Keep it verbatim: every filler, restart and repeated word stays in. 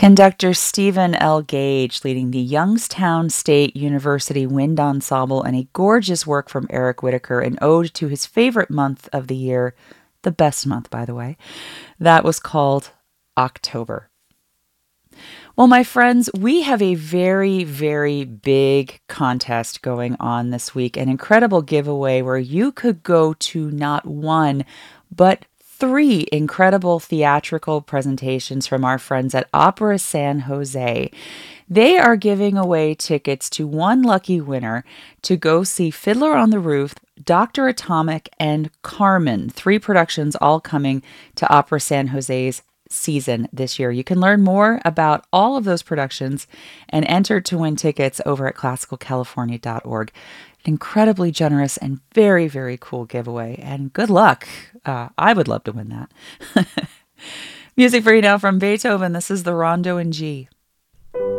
Conductor Stephen L. Gage leading the Youngstown State University Wind Ensemble, and a gorgeous work from Eric Whitaker, an ode to his favorite month of the year, the best month, by the way. That was called October. Well, my friends, we have a very, very big contest going on this week, an incredible giveaway where you could go to not one, but three incredible theatrical presentations from our friends at Opera San Jose. They are giving away tickets to one lucky winner to go see Fiddler on the Roof, Doctor Atomic, and Carmen, three productions all coming to Opera San Jose's season this year. You can learn more about all of those productions and enter to win tickets over at classical california dot org. An incredibly generous and very, very cool giveaway, and good luck. Uh, I would love to win that. Music for you now from Beethoven. This is the Rondo in G.